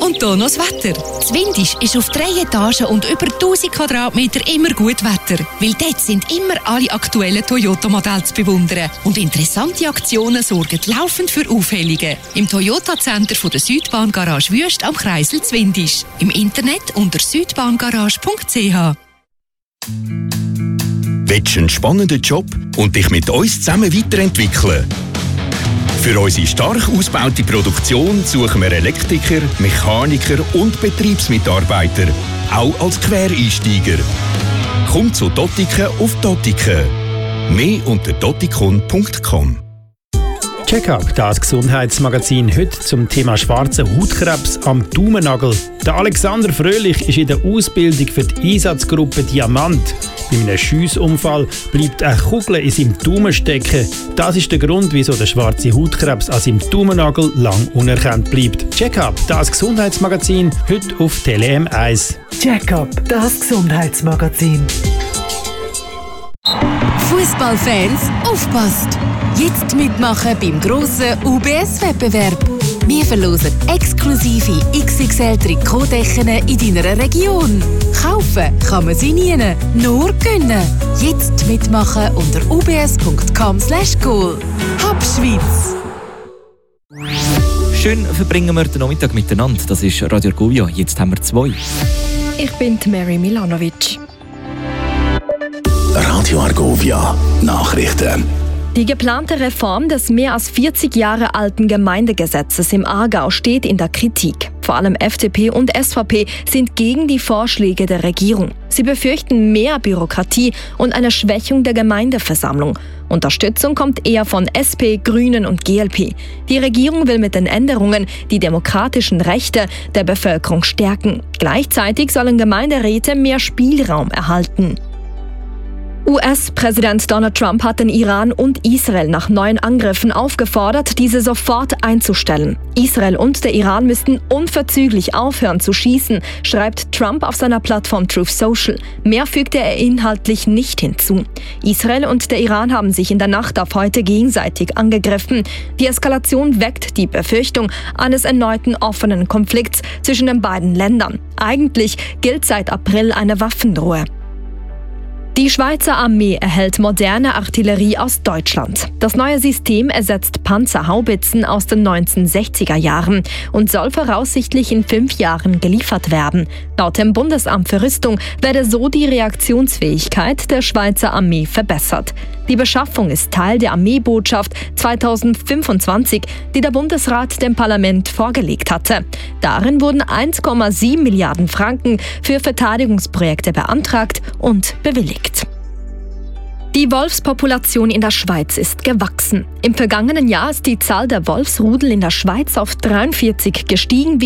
Und hier noch das Wetter. Zwindisch ist auf 3 Etagen und über 1000 Quadratmeter immer gut Wetter. Weil dort sind immer alle aktuellen Toyota-Modelle zu bewundern. Und interessante Aktionen sorgen laufend für Aufhellungen. Im Toyota-Center von der Südbahngarage Wüst am Kreisel Zwindisch. Im Internet unter südbahngarage.ch. Willst du einen spannenden Job und dich mit uns zusammen weiterentwickeln? Für unsere stark ausgebaute Produktion suchen wir Elektriker, Mechaniker und Betriebsmitarbeiter, auch als Quereinsteiger. Komm zu Dottiken auf Dottiken. Mehr unter dottikon.com. Check-up, das Gesundheitsmagazin heute zum Thema schwarzen Hautkrebs am Daumennagel. Der Alexander Fröhlich ist in der Ausbildung für die Einsatzgruppe Diamant. Bei einem Schiessunfall bleibt eine Kugel in seinem Daumen stecken. Das ist der Grund, wieso der schwarze Hautkrebs an seinem Daumennagel lang unerkannt bleibt. Check-up, das Gesundheitsmagazin heute auf Tele M1. Check-up, das Gesundheitsmagazin. Fußballfans, aufpasst! Jetzt mitmachen beim grossen UBS-Wettbewerb. Wir verlosen exklusive XXL-Trikotdecken in deiner Region. Kaufen kann man sie nie, nur gönnen. Jetzt mitmachen unter ubs.com/goal. Hab Schweiz! Schön verbringen wir den Nachmittag miteinander. Das ist Radio Argovia. Jetzt haben wir 2. Ich bin Mary Milanovic. Radio Argovia Nachrichten. Die geplante Reform des mehr als 40 Jahre alten Gemeindegesetzes im Aargau steht in der Kritik. Vor allem FDP und SVP sind gegen die Vorschläge der Regierung. Sie befürchten mehr Bürokratie und eine Schwächung der Gemeindeversammlung. Unterstützung kommt eher von SP, Grünen und GLP. Die Regierung will mit den Änderungen die demokratischen Rechte der Bevölkerung stärken. Gleichzeitig sollen Gemeinderäte mehr Spielraum erhalten. US-Präsident Donald Trump hat den Iran und Israel nach neuen Angriffen aufgefordert, diese sofort einzustellen. Israel und der Iran müssten unverzüglich aufhören zu schießen, schreibt Trump auf seiner Plattform Truth Social. Mehr fügte er inhaltlich nicht hinzu. Israel und der Iran haben sich in der Nacht auf heute gegenseitig angegriffen. Die Eskalation weckt die Befürchtung eines erneuten offenen Konflikts zwischen den beiden Ländern. Eigentlich gilt seit April eine Waffenruhe. Die Schweizer Armee erhält moderne Artillerie aus Deutschland. Das neue System ersetzt Panzerhaubitzen aus den 1960er Jahren und soll voraussichtlich in 5 Jahren geliefert werden. Laut dem Bundesamt für Rüstung werde so die Reaktionsfähigkeit der Schweizer Armee verbessert. Die Beschaffung ist Teil der Armeebotschaft 2025, die der Bundesrat dem Parlament vorgelegt hatte. Darin wurden 1,7 Milliarden Franken für Verteidigungsprojekte beantragt und bewilligt. Die Wolfspopulation in der Schweiz ist gewachsen. Im vergangenen Jahr ist die Zahl der Wolfsrudel in der Schweiz auf 43 gestiegen,